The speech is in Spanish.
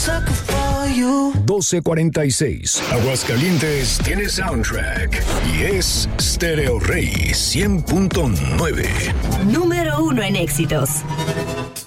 1246. Aguascalientes tiene soundtrack y es Stereo Rey 100.9. Número 1 en éxitos.